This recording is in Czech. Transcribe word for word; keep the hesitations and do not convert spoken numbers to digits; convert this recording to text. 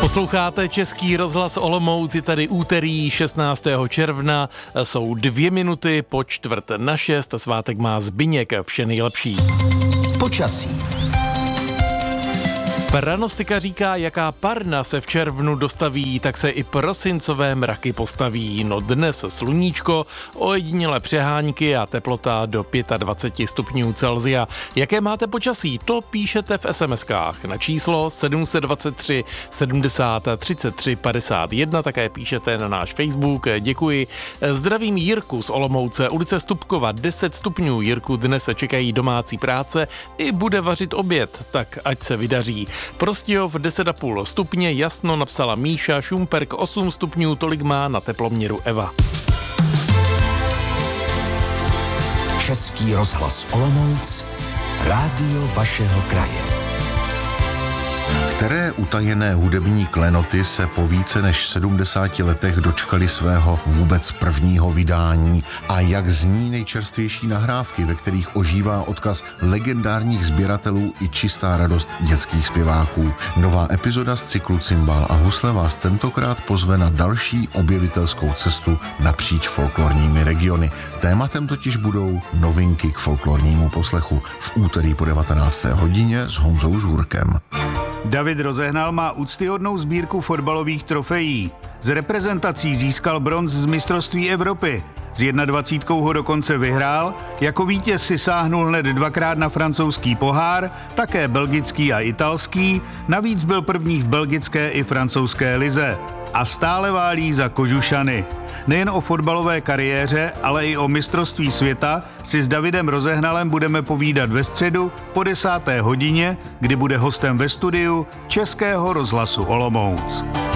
Posloucháte Český rozhlas Olomouc, je tady úterý šestnáctého června, jsou dvě minuty po čtvrt na šest, svátek má Zbyněk, vše nejlepší. Počasí. Pranostika říká, jaká parna se v červnu dostaví, tak se i prosincové mraky postaví. No dnes sluníčko, ojedinělé přehánky a teplota do dvacet pět stupňů Celsia. Jaké máte počasí? To píšete v es em eskách na číslo sedm set dvacet tři sedmdesát třicet tři padesát jedna, také píšete na náš Facebook. Děkuji. Zdravím Jirku z Olomouce, ulice Stupkova, deset stupňů. Jirku, dnes se čekají domácí práce i bude vařit oběd, tak ať se vydaří. Prostějov deset a půl stupně, jasno, napsala Míša, Šumperk osm stupňů, tolik má na teploměru Eva. Český rozhlas Olomouc, rádio vašeho kraje. Které utajené hudební klenoty se po více než sedmdesáti letech dočkali svého vůbec prvního vydání a jak zní nejčerstvější nahrávky, ve kterých ožívá odkaz legendárních sběratelů i čistá radost dětských zpěváků. Nová epizoda z cyklu Cimbál a husle vás tentokrát pozve na další objevitelskou cestu napříč folklorními regiony. Tématem totiž budou novinky k folklornímu poslechu v úterý po devatenácté hodině s Honzou Žůrkem. David Rozehnal má úctyhodnou sbírku fotbalových trofejí. Z reprezentací získal bronz z mistrovství Evropy. S dvacítkou jedničkou ho dokonce vyhrál, jako vítěz si sáhnul hned dvakrát na francouzský pohár, také belgický a italský, navíc byl první v belgické i francouzské lize. A stále válí za Kožušany. Nejen o fotbalové kariéře, ale i o mistrovství světa si s Davidem Rozehnalem budeme povídat ve středu po desáté hodině, kdy bude hostem ve studiu Českého rozhlasu Olomouc.